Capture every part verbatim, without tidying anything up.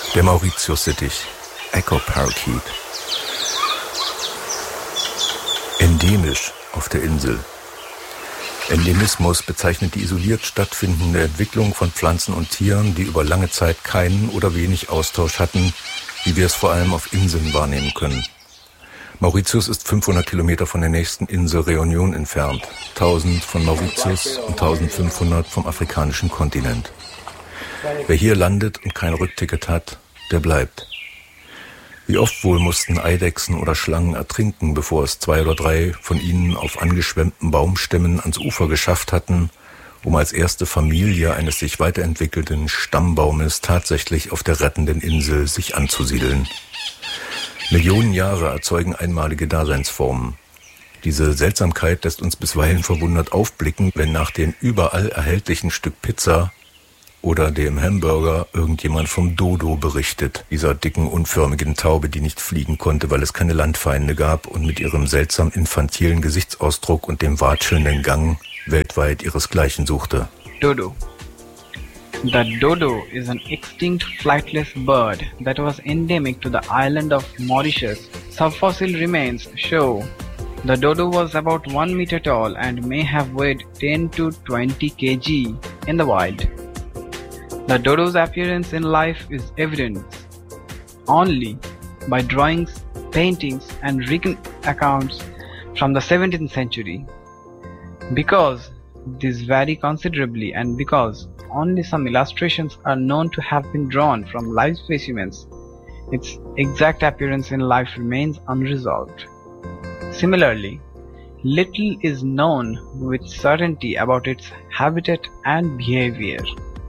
Der Mauritius-Sittich, Echo Parakeet. Endemisch auf der Insel. Endemismus bezeichnet die isoliert stattfindende Entwicklung von Pflanzen und Tieren, die über lange Zeit keinen oder wenig Austausch hatten, wie wir es vor allem auf Inseln wahrnehmen können. Mauritius ist fünfhundert Kilometer von der nächsten Insel Réunion entfernt, tausend von Mauritius und eintausendfünfhundert vom afrikanischen Kontinent. Wer hier landet und kein Rückticket hat, der bleibt. Wie oft wohl mussten Eidechsen oder Schlangen ertrinken, bevor es zwei oder drei von ihnen auf angeschwemmten Baumstämmen ans Ufer geschafft hatten, um als erste Familie eines sich weiterentwickelten Stammbaumes tatsächlich auf der rettenden Insel sich anzusiedeln. Millionen Jahre erzeugen einmalige Daseinsformen. Diese Seltsamkeit lässt uns bisweilen verwundert aufblicken, wenn nach dem überall erhältlichen Stück Pizza oder dem Hamburger irgendjemand vom Dodo berichtet, dieser dicken, unförmigen Taube, die nicht fliegen konnte, weil es keine Landfeinde gab und mit ihrem seltsam infantilen Gesichtsausdruck und dem watschelnden Gang weltweit ihresgleichen suchte. Dodo. The dodo is an extinct flightless bird that was endemic to the island of Mauritius. Subfossil remains show the dodo was about one meter tall and may have weighed ten to twenty kilograms in the wild. The dodo's appearance in life is evident only by drawings, paintings and written accounts from the seventeenth century. Because these vary considerably and because only some illustrations are known to have been drawn from live specimens, its exact appearance in life remains unresolved. Similarly, little is known with certainty about its habitat and behavior.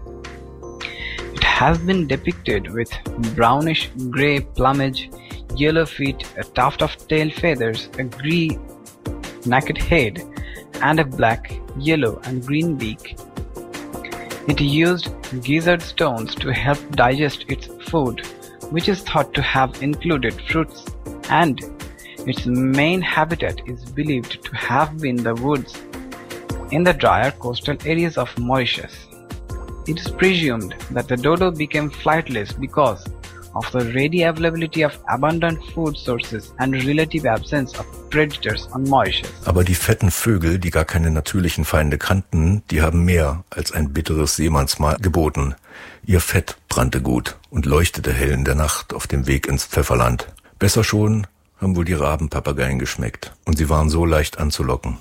It has been depicted with brownish grey plumage, yellow feet, a tuft of tail feathers, a grey naked head, and a black, yellow and green beak. It used gizzard stones to help digest its food, which is thought to have included fruits, and its main habitat is believed to have been the woods in the drier coastal areas of Mauritius. It is presumed that the dodo became flightless because of the ready availability of abundant food sources and relative absence of predators on Mauritius. Aber die fetten Vögel, die gar keine natürlichen Feinde kannten, die haben mehr als ein bitteres Seemannsmahl geboten. Ihr Fett brannte gut und leuchtete hell in der Nacht auf dem Weg ins Pfefferland. Besser schon haben wohl die Rabenpapageien geschmeckt und sie waren so leicht anzulocken.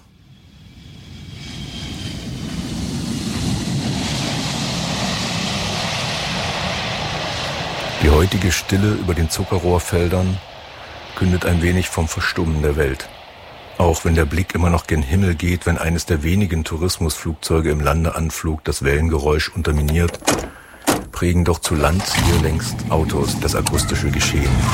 Die heutige Stille über den Zuckerrohrfeldern kündet ein wenig vom Verstummen der Welt. Auch wenn der Blick immer noch gen Himmel geht, wenn eines der wenigen Tourismusflugzeuge im Landeanflug das Wellengeräusch unterminiert, prägen doch zu Land hier längst Autos das akustische Geschehen.